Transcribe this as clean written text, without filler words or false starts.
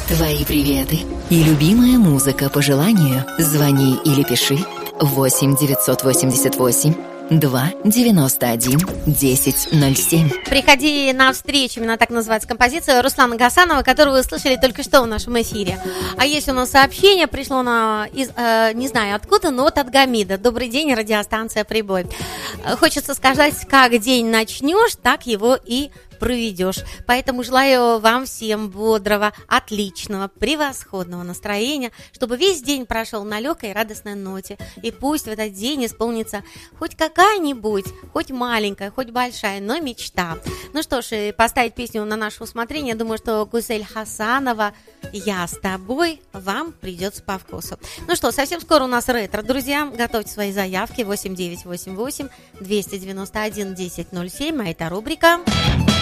Твои приветы и любимая музыка по желанию. Звони или пиши 8 988 291 1007. Приходи на встречу, именно так называется композиция Руслана Гасанова, которую вы слышали только что в нашем эфире. А есть у нас сообщение, пришло не знаю откуда, но вот от Гамида. Добрый день, радиостанция «Прибой». Хочется сказать, как день начнешь, так его и проведешь. Поэтому желаю вам всем бодрого, отличного, превосходного настроения, чтобы весь день прошел на легкой и радостной ноте. И пусть в этот день исполнится хоть какая-нибудь, хоть маленькая, хоть большая, но мечта. Ну что ж, и поставить песню на наше усмотрение, думаю, что Гузель Хасанова «Я с тобой» вам придется по вкусу. Ну что, совсем скоро у нас ретро, друзья. Готовьте свои заявки 8988 291 1007, а это рубрика